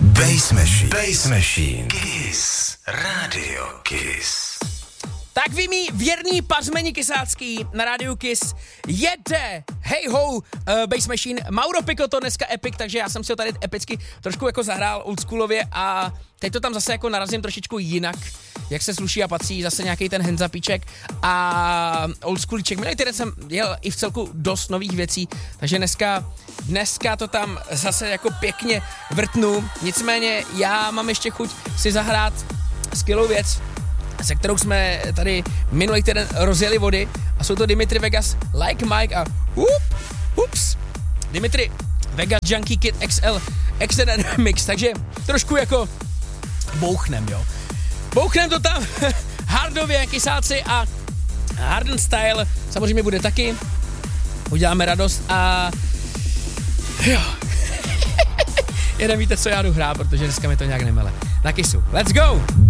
Bass Machine. Kiss. Radio Kiss. Tak vy mý věrný pařmeni kysácký na rádiu Kiss jede, hej ho, Bass Machine, Mauro Picotto dneska epic, takže já jsem si ho tady epicky trošku jako zahrál oldschoolově a teď to tam zase jako narazím trošičku jinak, jak se sluší a patří, zase nějaký ten handsapíček a oldschoolíček. Minulý týden jsem jel i v celku dost nových věcí, takže dneska to tam zase jako pěkně vrtnu, nicméně já mám ještě chuť si zahrát skvělou věc, se kterou jsme tady minulý týden rozjeli vody a jsou to Dimitri Vegas, Like Mike a ups, Dimitri Vegas Junkie Kid XL Extended Mix, takže trošku jako bouchnem to tam hardově, kysáci a harden style samozřejmě bude taky, uděláme radost a jo, jeden víte co, já jdu hrát, protože dneska mi to nějak nemele. Na Kissu, let's go!